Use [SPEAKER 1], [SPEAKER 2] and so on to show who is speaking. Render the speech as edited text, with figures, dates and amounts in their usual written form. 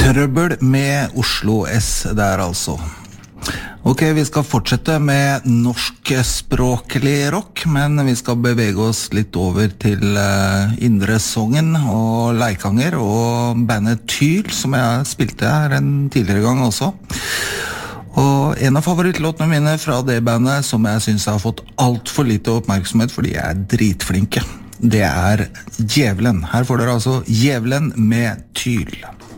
[SPEAKER 1] Trøbbel med Oslo S der altså. Ok, vi skal fortsette med norskspråklig rock, men vi skal bevege oss litt over til Indre Sogn og Leikanger og bandet Tyl, som jeg spilte her en tidligere gang også. Og en av favorittlåtene mine fra det bandet som jeg synes har fått alt for lite oppmerksomhet fordi jeg er dritflinke, det er Djevelen. Her får dere altså Djevelen med Tyl.